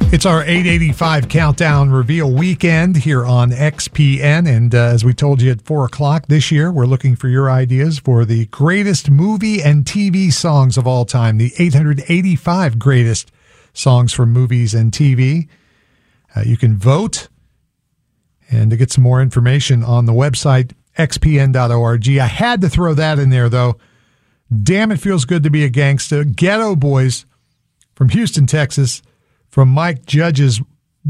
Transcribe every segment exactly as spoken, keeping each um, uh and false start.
It's our eight eighty-five Countdown Reveal Weekend here on X P N. And uh, as we told you at four o'clock this year, we're looking for your ideas for the greatest movie and T V songs of all time, the eight hundred eighty-five greatest songs from movies and T V. Uh, you can vote. And to get some more information on the website, x p n dot org. I had to throw that in there, though. Damn, it feels good to be a gangsta. Ghetto Boys from Houston, Texas, from Mike Judge's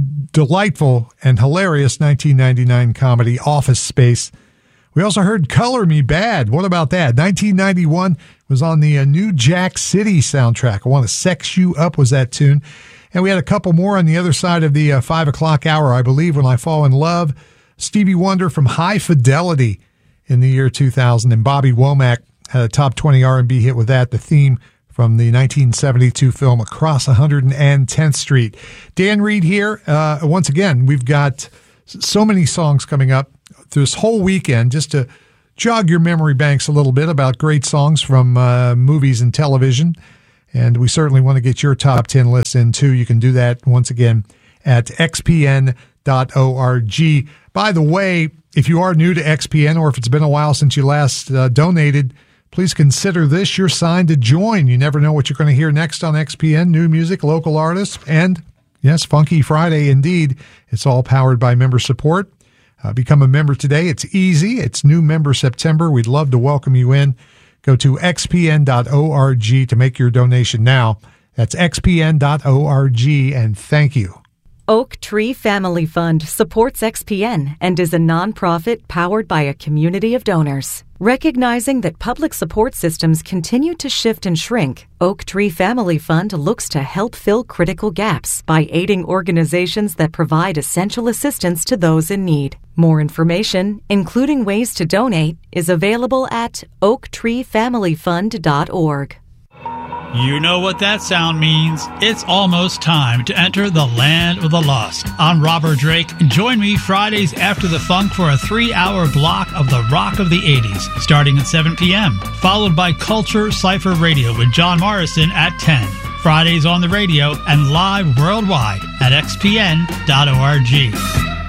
delightful and hilarious nineteen ninety-nine comedy Office Space. We also heard Color Me Bad. What about that? nineteen ninety-one was on the uh, New Jack City soundtrack. I Want to Sex You Up was that tune. And we had a couple more on the other side of the uh, five o'clock hour, I believe, When I Fall in Love. Stevie Wonder from High Fidelity in the year two thousand. And Bobby Womack had a top twenty R and B hit with that, the theme from the nineteen seventy-two film Across one hundred tenth Street. Dan Reed here. Uh, once again, we've got so many songs coming up through this whole weekend just to jog your memory banks a little bit about great songs from uh, movies and television. And we certainly want to get your top ten lists in, too. You can do that, once again, at x p n dot org. By the way, if you are new to X P N or if it's been a while since you last uh, donated, please consider this your sign to join. You never know what you're going to hear next on X P N. New music, local artists, and, yes, Funky Friday indeed. It's all powered by member support. Uh, become a member today. It's easy. It's new member September. We'd love to welcome you in. Go to x p n dot org to make your donation now. That's x p n dot org, and thank you. Oak Tree Family Fund supports X P N and is a nonprofit powered by a community of donors. Recognizing that public support systems continue to shift and shrink, Oak Tree Family Fund looks to help fill critical gaps by aiding organizations that provide essential assistance to those in need. More information, including ways to donate, is available at oak tree family fund dot org. You know what that sound means. It's almost time to enter the land of the lost. I'm Robert Drake. Join me Fridays after the funk for a three-hour block of the rock of the eighties, starting at seven p.m., followed by Culture Cypher Radio with John Morrison at ten. Fridays on the radio and live worldwide at x p n dot org.